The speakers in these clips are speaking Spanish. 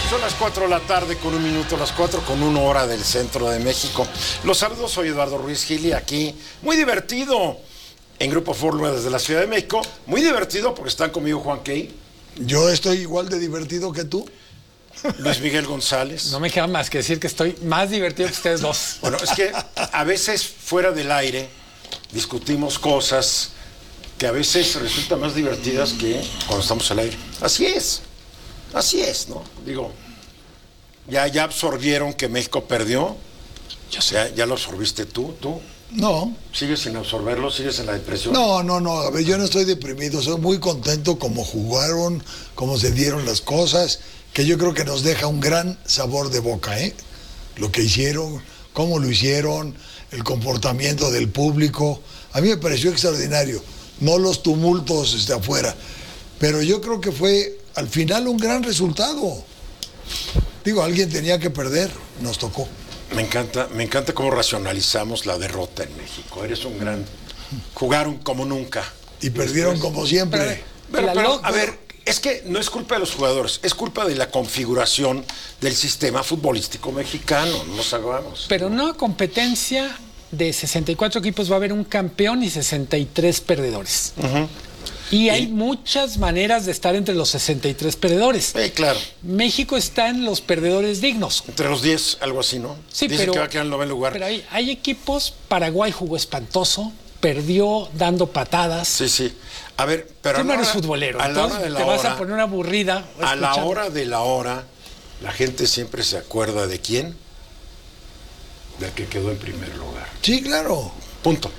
Son las 4 de la tarde con 1 minuto, las 4 con 1 hora del centro de México. Los saludos, soy Eduardo Ruiz Gili, aquí, muy divertido, en Grupo Fórmula desde la Ciudad de México. Muy divertido porque están conmigo Juan Key. Yo estoy igual de divertido que tú. Luis Miguel González. No me queda más que decir que estoy más divertido que ustedes dos. Bueno, es que a veces fuera del aire discutimos cosas que a veces resultan más divertidas que cuando estamos al aire. Así es, ¿no? Digo, ya absorbieron que México perdió. Yo sé. ¿Ya lo absorbiste tú? No. ¿Sigues sin absorberlo? ¿Sigues en la depresión? No. A ver, yo no estoy deprimido. Soy muy contento como jugaron, cómo se dieron las cosas, que yo creo que nos deja un gran sabor de boca, ¿eh? Lo que hicieron, cómo lo hicieron, el comportamiento del público. A mí me pareció extraordinario. No los tumultos afuera. Pero yo creo que fue, al final, un gran resultado. Digo, alguien tenía que perder, nos tocó. Me encanta cómo racionalizamos la derrota en México. Eres un gran... Jugaron como nunca. Y perdieron como siempre. Pero, a ver, es que no es culpa de los jugadores, es culpa de la configuración del sistema futbolístico mexicano, no nos hagamos. Pero en una competencia de 64 equipos va a haber un campeón y 63 perdedores. Y hay muchas maneras de estar entre los 63 perdedores. Claro. México está en los perdedores dignos. Entre los 10, algo así, ¿no? Sí, Dicen pero, que va a quedar en el 9 lugar. Pero hay equipos, Paraguay jugó espantoso, perdió dando patadas. Sí. A ver, pero tú no eres futbolero, entonces te vas a poner una aburrida. A la hora de la hora, la gente siempre se acuerda de quién, del que quedó en primer lugar. Sí, claro. Punto.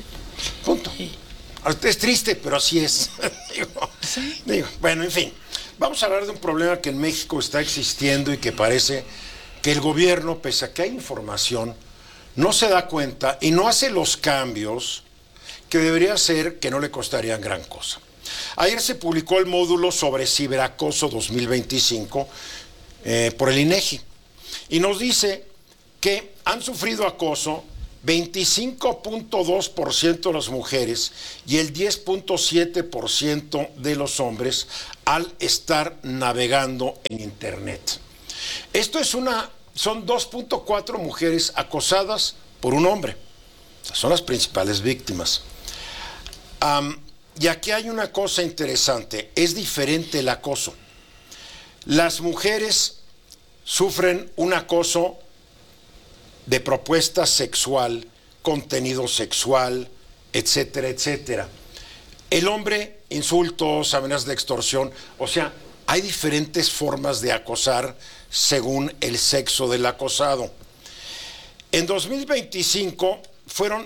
Es triste, pero así es. Bueno, en fin. Vamos a hablar de un problema que en México está existiendo y que parece que el gobierno, pese a que hay información, no se da cuenta y no hace los cambios que debería hacer, que no le costarían gran cosa. Ayer se publicó el módulo sobre ciberacoso 2025 por el INEGI y nos dice que han sufrido acoso 25.2% de las mujeres y el 10.7% de los hombres al estar navegando en Internet. Esto son 2.4 mujeres acosadas por un hombre. Son las principales víctimas. Y aquí hay una cosa interesante, es diferente el acoso. Las mujeres sufren un acoso de propuesta sexual, contenido sexual, etcétera, etcétera. El hombre, insultos, amenazas de extorsión, o sea, hay diferentes formas de acosar según el sexo del acosado. En 2025 fueron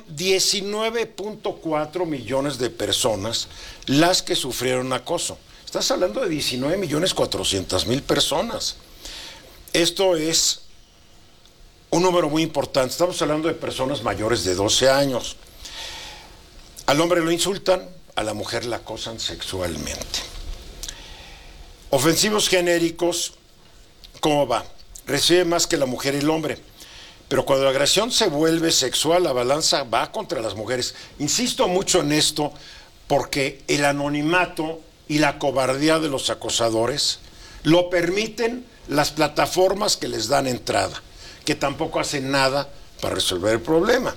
19.4 millones de personas las que sufrieron acoso. Estás hablando de 19.400.000 personas. Esto es un número muy importante. Estamos hablando de personas mayores de 12 años. Al hombre lo insultan, a la mujer la acosan sexualmente. Ofensivos genéricos, ¿cómo va? Recibe más que la mujer y el hombre. Pero cuando la agresión se vuelve sexual, la balanza va contra las mujeres. Insisto mucho en esto porque el anonimato y la cobardía de los acosadores lo permiten las plataformas que les dan entrada, que tampoco hacen nada para resolver el problema.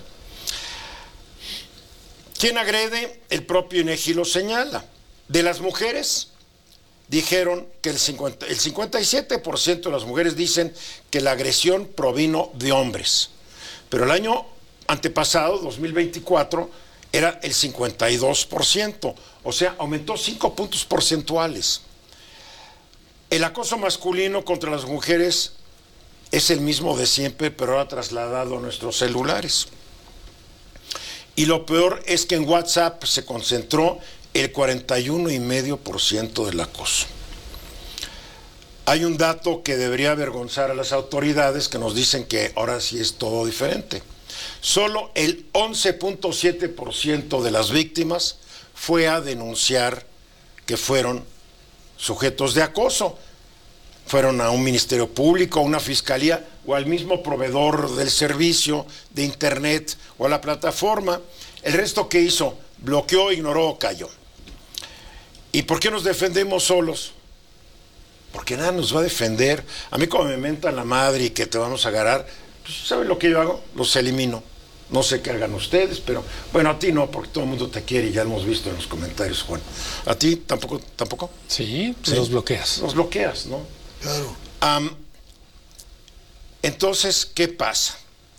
¿Quién agrede? El propio INEGI lo señala. De las mujeres, dijeron que el 57% de las mujeres dicen que la agresión provino de hombres. Pero el año antepasado, 2024, era el 52%. O sea, aumentó 5 puntos porcentuales. El acoso masculino contra las mujeres es el mismo de siempre, pero ahora trasladado a nuestros celulares. Y lo peor es que en WhatsApp se concentró el 41,5% del acoso. Hay un dato que debería avergonzar a las autoridades que nos dicen que ahora sí es todo diferente. Solo el 11.7% de las víctimas fue a denunciar que fueron sujetos de acoso. Fueron a un ministerio público, a una fiscalía o al mismo proveedor del servicio de Internet o a la plataforma. El resto, ¿qué hizo? Bloqueó, ignoró o cayó. ¿Y por qué nos defendemos solos? Porque porque nada nos va a defender. A mí como me mentan la madre y que te vamos a agarrar, pues ¿sabes lo que yo hago? Los elimino. No sé qué hagan ustedes, pero bueno, a ti no, porque todo el mundo te quiere y ya lo hemos visto en los comentarios, Juan. ¿A ti tampoco? Sí, los bloqueas. Los bloqueas, ¿no? Claro. Entonces, ¿qué pasa?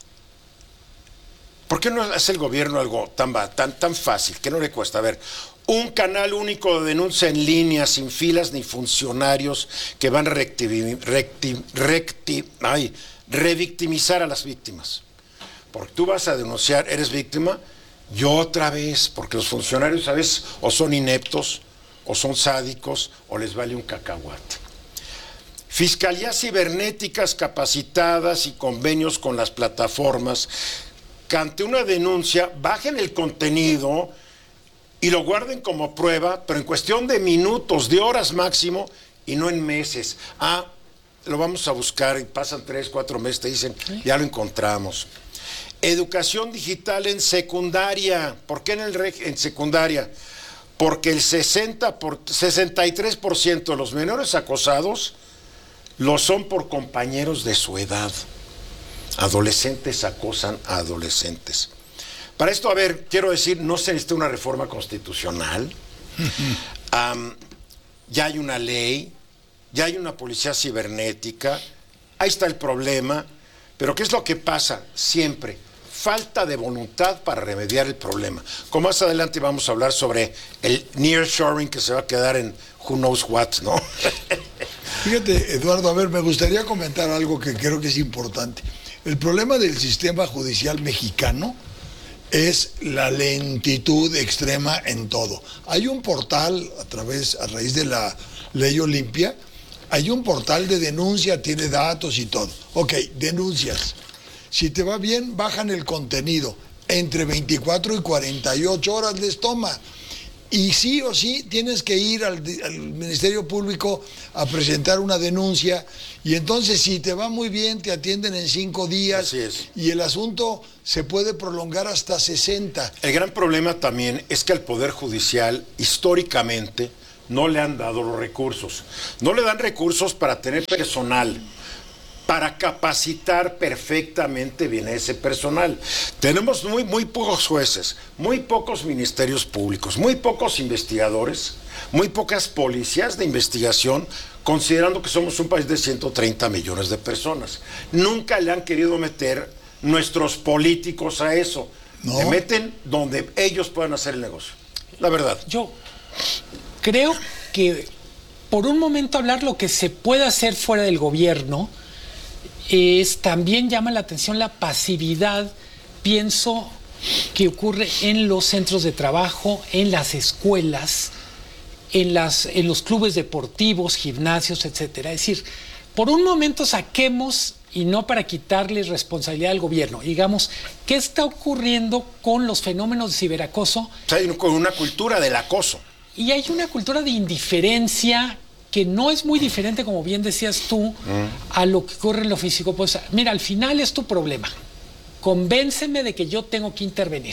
¿Por qué no hace el gobierno algo tan fácil, que no le cuesta? A ver, un canal único de denuncia en línea, sin filas ni funcionarios que van a revictimizar a las víctimas. Porque tú vas a denunciar, eres víctima, y otra vez, porque los funcionarios a veces o son ineptos, o son sádicos, o les vale un cacahuate. Fiscalías cibernéticas capacitadas y convenios con las plataformas que ante una denuncia bajen el contenido y lo guarden como prueba, pero en cuestión de minutos, de horas máximo, y no en meses. Lo vamos a buscar y pasan 3, 4 meses, te dicen, ya lo encontramos. Educación digital en secundaria. ¿Por qué en secundaria? Porque el 63% de los menores acosados lo son por compañeros de su edad. Adolescentes acosan a adolescentes. Para esto, a ver, quiero decir, no se necesita una reforma constitucional. Ya hay una ley, ya hay una policía cibernética, ahí está el problema. Pero ¿qué es lo que pasa? Siempre falta de voluntad para remediar el problema. Como más adelante vamos a hablar sobre el nearshoring que se va a quedar en who knows what, ¿no? Fíjate, Eduardo, a ver, me gustaría comentar algo que creo que es importante. El problema del sistema judicial mexicano es la lentitud extrema en todo. Hay un portal, a raíz de la ley Olimpia, hay un portal de denuncia, tiene datos y todo. Ok, denuncias. Si te va bien, bajan el contenido. Entre 24 y 48 horas les toma. Y sí o sí tienes que ir al Ministerio Público a presentar una denuncia. Y entonces si te va muy bien, te atienden en 5 días. Así es. Y el asunto se puede prolongar hasta 60. El gran problema también es que al Poder Judicial, históricamente, no le han dado los recursos. No le dan recursos para tener personal, para capacitar perfectamente bien a ese personal. Tenemos muy pocos jueces, muy pocos ministerios públicos, muy pocos investigadores, muy pocas policías de investigación, considerando que somos un país de 130 millones de personas. Nunca le han querido meter nuestros políticos a eso. No. Se meten donde ellos puedan hacer el negocio. La verdad. Yo creo que por un momento hablar lo que se puede hacer fuera del gobierno también llama la atención la pasividad, pienso, que ocurre en los centros de trabajo, en las escuelas, en los clubes deportivos, gimnasios, etcétera. Es decir, por un momento saquemos, y no para quitarle responsabilidad al gobierno, digamos, ¿qué está ocurriendo con los fenómenos de ciberacoso? O sea, hay una cultura del acoso. Y hay una cultura de indiferencia que no es muy diferente, como bien decías tú, a lo que ocurre en lo físico. Pues mira, al final es tu problema. Convénceme de que yo tengo que intervenir.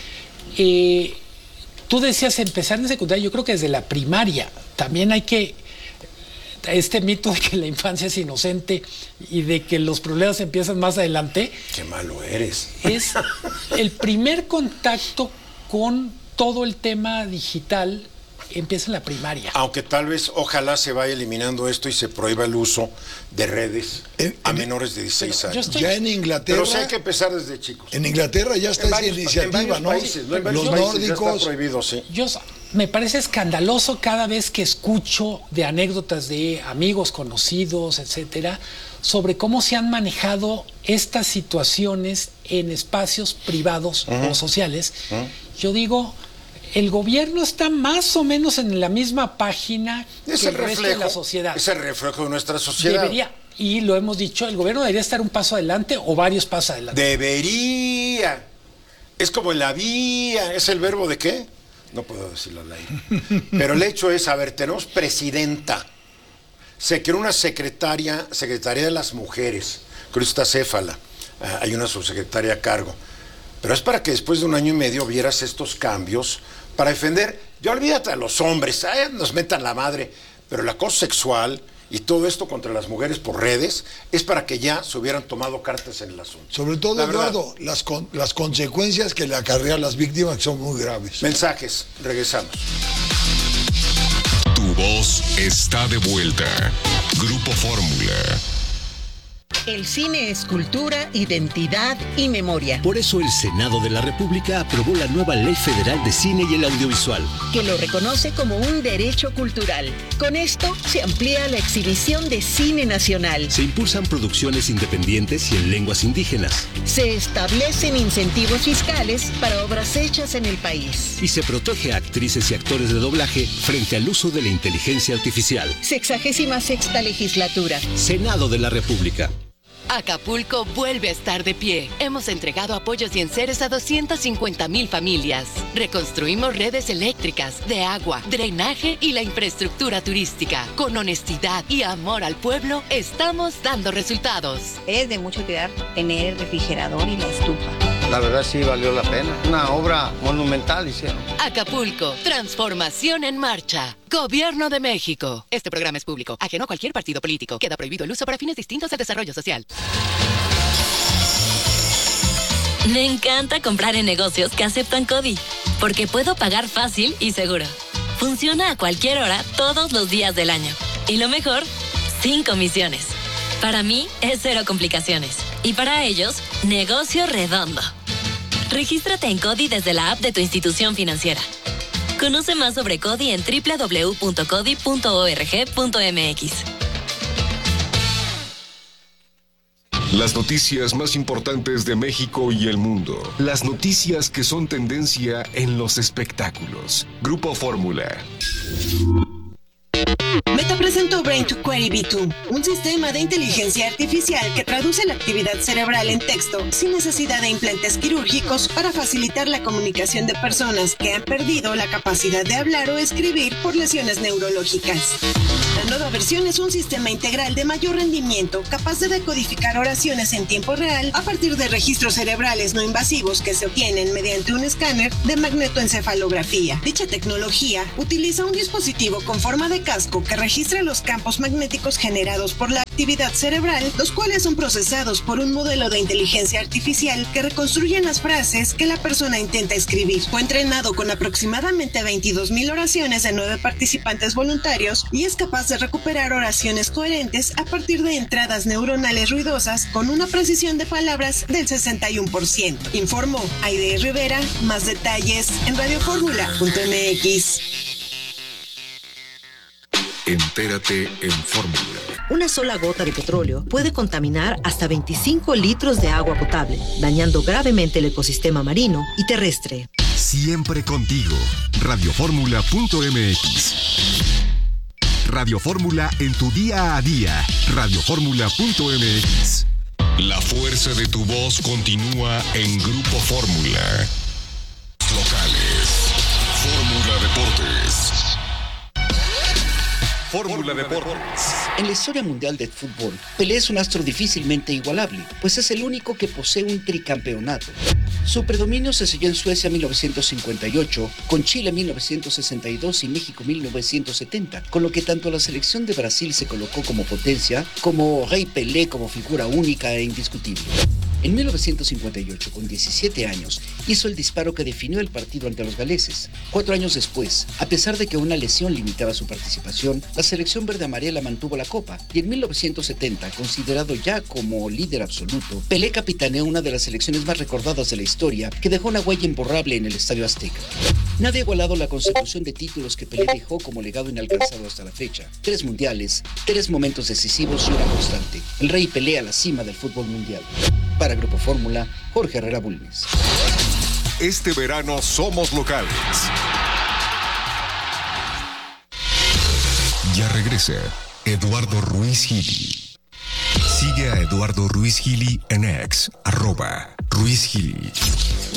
Tú decías empezar en secundaria, yo creo que desde la primaria. También hay que... Este mito de que la infancia es inocente y de que los problemas empiezan más adelante. Qué malo eres. Es el primer contacto con todo el tema digital. Empieza en la primaria. Aunque tal vez, ojalá se vaya eliminando esto y se prohíba el uso de redes a menores de 16 años. Ya en Inglaterra... Pero sí hay que empezar desde chicos. En Inglaterra ya está esa iniciativa, ¿no? Países, en varios Los países nórdicos... ya está prohibido, sí. Me parece escandaloso cada vez que escucho de anécdotas de amigos, conocidos, etcétera, sobre cómo se han manejado estas situaciones en espacios privados o sociales. Yo digo... El gobierno está más o menos en la misma página que el resto de la sociedad. Es el reflejo de nuestra sociedad. Debería, y lo hemos dicho, el gobierno debería estar un paso adelante o varios pasos adelante. Debería. Es como en la vía. ¿Es el verbo de qué? No puedo decirlo al aire. Pero el hecho es, a ver, tenemos presidenta. Se creó una Secretaría de las Mujeres, Cruz Céfala. Hay una subsecretaria a cargo. Pero es para que después de 1 año y medio vieras estos cambios para defender, ya olvídate a los hombres, nos metan la madre, pero el acoso sexual y todo esto contra las mujeres por redes, es para que ya se hubieran tomado cartas en el asunto. Sobre todo, Eduardo, las consecuencias que le acarrean a las víctimas son muy graves. Mensajes, regresamos. Tu voz está de vuelta. Grupo Fórmula. El cine es cultura, identidad y memoria. Por eso el Senado de la República aprobó la nueva Ley Federal de Cine y el Audiovisual, que lo reconoce como un derecho cultural. Con esto se amplía la exhibición de cine nacional. se impulsan producciones independientes y en lenguas indígenas, Se establecen incentivos fiscales para obras hechas en el país. y se protege a actrices y actores de doblaje frente al uso de la inteligencia artificial. 66ª legislatura. Senado de la República. Acapulco vuelve a estar de pie. Hemos entregado apoyos y enseres a 250,000 familias. Reconstruimos redes eléctricas, de agua, drenaje y la infraestructura turística. Con honestidad y amor al pueblo, estamos dando resultados. Es de mucho cuidar tener el refrigerador y la estufa. La verdad sí valió la pena. Una obra monumental hicieron. Acapulco, transformación en marcha. Gobierno de México. Este programa es público, ajeno a cualquier partido político. Queda prohibido el uso para fines distintos al desarrollo social. Me encanta comprar en negocios que aceptan CODI, porque puedo pagar fácil y seguro. Funciona a cualquier hora, todos los días del año. Y lo mejor, sin comisiones. Para mí es cero complicaciones. Y para ellos, negocio redondo. Regístrate en CODI desde la app de tu institución financiera. Conoce más sobre CODI en www.codi.org.mx. Las noticias más importantes de México y el mundo. Las noticias que son tendencia en los espectáculos. Grupo Fórmula. Meta presentó Brain to Query V2, un sistema de inteligencia artificial que traduce la actividad cerebral en texto sin necesidad de implantes quirúrgicos para facilitar la comunicación de personas que han perdido la capacidad de hablar o escribir por lesiones neurológicas. La nueva versión es un sistema integral de mayor rendimiento capaz de decodificar oraciones en tiempo real a partir de registros cerebrales no invasivos que se obtienen mediante un escáner de magnetoencefalografía. Dicha tecnología utiliza un dispositivo con forma de casco que registra los campos magnéticos generados por la actividad cerebral, los cuales son procesados por un modelo de inteligencia artificial que reconstruyen las frases que la persona intenta escribir. Fue entrenado con aproximadamente 22,000 oraciones de 9 participantes voluntarios y es capaz de recuperar oraciones coherentes a partir de entradas neuronales ruidosas con una precisión de palabras del 61%. Informó Aide Rivera. Más detalles en radioformula.mx. Entérate en Fórmula. Una sola gota de petróleo puede contaminar hasta 25 litros de agua potable, dañando gravemente el ecosistema marino y terrestre. Siempre contigo. Radioformula.mx. Radio Fórmula en tu día a día. Radioformula.mx. La fuerza de tu voz continúa en Grupo Fórmula. Locales. Fórmula Deportes. Fórmula Deportes. En la historia mundial del fútbol, Pelé es un astro difícilmente igualable, pues es el único que posee un tricampeonato. Su predominio se selló en Suecia en 1958, con Chile en 1962 y México en 1970, con lo que tanto la selección de Brasil se colocó como potencia, como Rey Pelé como figura única e indiscutible. En 1958, con 17 años, hizo el disparo que definió el partido ante los galeses. 4 años después, a pesar de que una lesión limitaba su participación, la selección verde-amarela mantuvo la copa, y en 1970, considerado ya como líder absoluto, Pelé capitaneó una de las selecciones más recordadas de la historia, que dejó una huella imborrable en el Estadio Azteca. Nadie ha igualado la consecución de títulos que Pelé dejó como legado inalcanzado hasta la fecha. 3 mundiales, 3 momentos decisivos y una constante. El Rey Pelé a la cima del fútbol mundial. Para Grupo Fórmula, Jorge Herrera Bulnes. Este verano somos locales. Ya regresa Eduardo Ruiz Gili. Sigue a Eduardo Ruiz Gili en X, @Ruiz Gili.